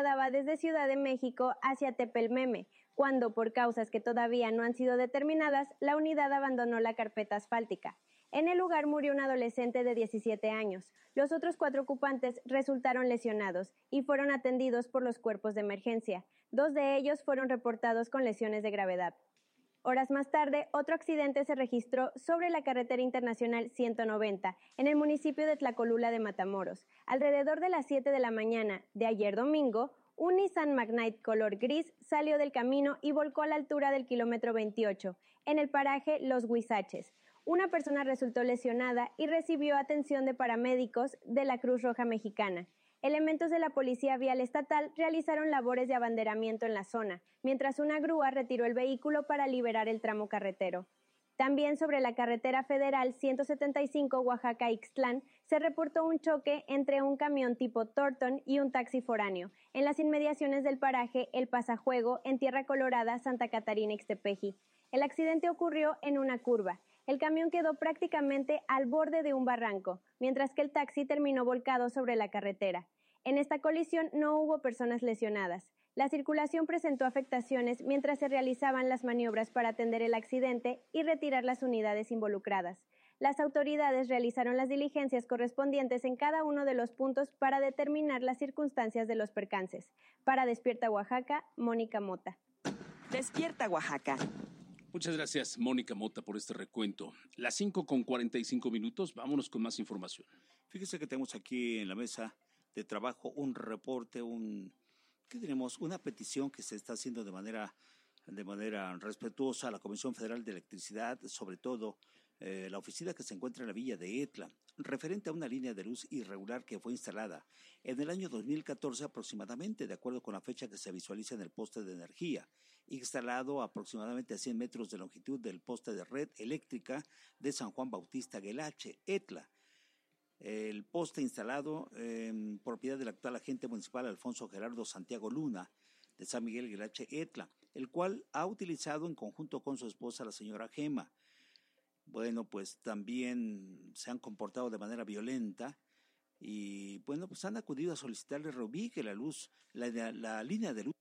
trasladaba desde Ciudad de México hacia Tepelmeme, cuando, por causas que todavía no han sido determinadas, la unidad abandonó la carpeta asfáltica. En el lugar murió un adolescente de 17 años. Los otros 4 ocupantes resultaron lesionados y fueron atendidos por los cuerpos de emergencia. 2 de ellos fueron reportados con lesiones de gravedad. Horas más tarde, otro accidente se registró sobre la carretera internacional 190, en el municipio de Tlacolula de Matamoros. Alrededor de las 7 de la mañana de ayer domingo, un Nissan Magnite color gris salió del camino y volcó a la altura del kilómetro 28, en el paraje Los Huizaches. Una persona resultó lesionada y recibió atención de paramédicos de la Cruz Roja Mexicana. Elementos de la Policía Vial Estatal realizaron labores de abanderamiento en la zona, mientras una grúa retiró el vehículo para liberar el tramo carretero. También sobre la carretera federal 175 Oaxaca-Ixtlán se reportó un choque entre un camión tipo Thornton y un taxi foráneo, en las inmediaciones del paraje El Pasajuego, en Tierra Colorada, Santa Catarina, Ixtepeji. El accidente ocurrió en una curva. El camión quedó prácticamente al borde de un barranco, mientras que el taxi terminó volcado sobre la carretera. En esta colisión no hubo personas lesionadas. La circulación presentó afectaciones mientras se realizaban las maniobras para atender el accidente y retirar las unidades involucradas. Las autoridades realizaron las diligencias correspondientes en cada uno de los puntos para determinar las circunstancias de los percances. Para Despierta Oaxaca, Mónica Mota. Despierta Oaxaca. Muchas gracias, Mónica Mota, por este recuento. Las 5:45, vámonos con más información. Fíjese que tenemos aquí en la mesa de trabajo un reporte, ¿qué tenemos? Una petición que se está haciendo de manera respetuosa a la Comisión Federal de Electricidad, sobre todo la oficina que se encuentra en la villa de Etla, referente a una línea de luz irregular que fue instalada en el año 2014 aproximadamente, de acuerdo con la fecha que se visualiza en el poste de energía, instalado aproximadamente a 100 metros de longitud del poste de red eléctrica de San Juan Bautista Guelache, Etla. El poste instalado en propiedad del actual agente municipal Alfonso Gerardo Santiago Luna, de San Miguel Guelache, Etla, el cual ha utilizado en conjunto con su esposa, la señora Gema. Bueno, pues también se han comportado de manera violenta y bueno, pues han acudido a solicitarle reubique la línea de luz